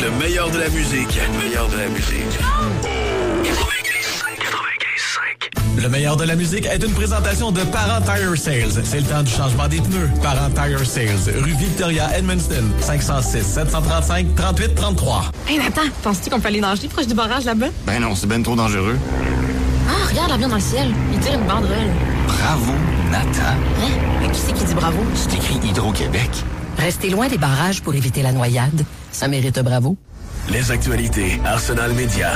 Le meilleur de la musique. Le meilleur de la musique. 95.5. Le meilleur de la musique est une présentation de Parent Tire Sales. C'est le temps du changement des pneus. Parent Tire Sales, rue Victoria, Edmundston, 506-735-3833. Hey Nathan, penses-tu qu'on peut aller nager proche du barrage là-bas? Ben non, c'est ben trop dangereux. Ah, regarde l'avion dans le ciel. Il tire une banderole. Bravo, Nathan. Hein? Mais qui c'est qui dit bravo? C'est écrit Hydro-Québec. Restez loin des barrages pour éviter la noyade. Ça mérite un bravo. Les actualités Arsenal Média.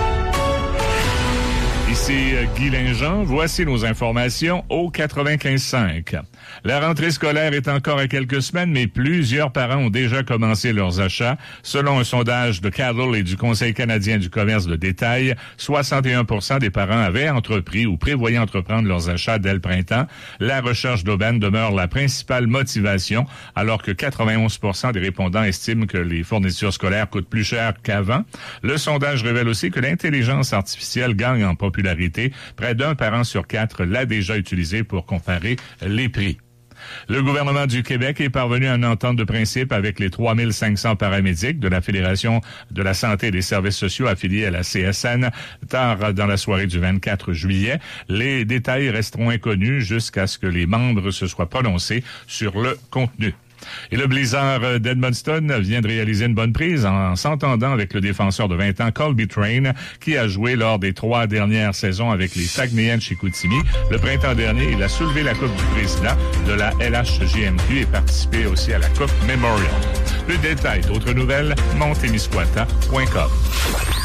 Ici Guy Linjean, voici nos informations au 95.5. La rentrée scolaire est encore à quelques semaines, mais plusieurs parents ont déjà commencé leurs achats. Selon un sondage de Cadell et du Conseil canadien du commerce de détail, 61% des parents avaient entrepris ou prévoyaient entreprendre leurs achats dès le printemps. La recherche d'aubaine demeure la principale motivation, alors que 91% des répondants estiment que les fournitures scolaires coûtent plus cher qu'avant. Le sondage révèle aussi que l'intelligence artificielle gagne en popularité. Près d'un parent sur 4 l'a déjà utilisé pour comparer les prix. Le gouvernement du Québec est parvenu à une entente de principe avec les 3500 paramédics de la Fédération de la santé et des services sociaux affiliés à la CSN tard dans la soirée du 24 juillet. Les détails resteront inconnus jusqu'à ce que les membres se soient prononcés sur le contenu. Et le Blizzard d'Edmundston vient de réaliser une bonne prise en s'entendant avec le défenseur de 20 ans, Colby Train, qui a joué lors des 3 dernières saisons avec les Saguenayens de Chicoutimi. Le printemps dernier, il a soulevé la Coupe du Président de la LHJMQ et participé aussi à la Coupe Memorial. Le détail d'autres nouvelles, montemisquata.com.